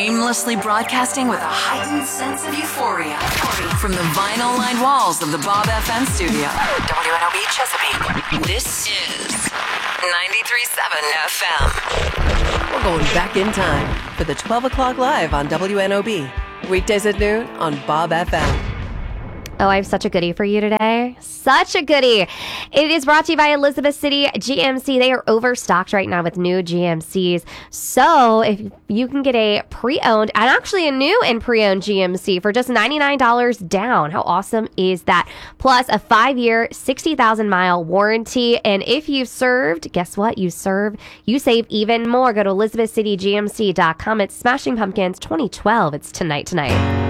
Shamelessly broadcasting with a heightened sense of euphoria from the vinyl-lined walls of the Bob FM studio. WNOB Chesapeake. This is 93.7 FM. We're going back in time for the 12 o'clock live on WNOB. Weekdays at noon on Bob FM. Oh, I have such a goodie for you today. Such a goodie. It is brought to you by Elizabeth City GMC. They are overstocked right now with new GMCs. So if you can get a pre-owned and actually a new and pre-owned GMC for just $99 down. How awesome is that? Plus a 5-year, 60,000-mile warranty. And if you've served, guess what? You save even more. Go to ElizabethCityGMC.com. It's Smashing Pumpkins 2012. It's tonight.